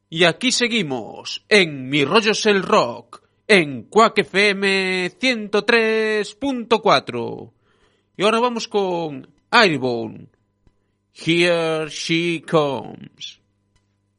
Y aquí seguimos, en Mi Rollo es el Rock, en Quack FM 103.4. Y ahora vamos con Airborne. Here She Comes.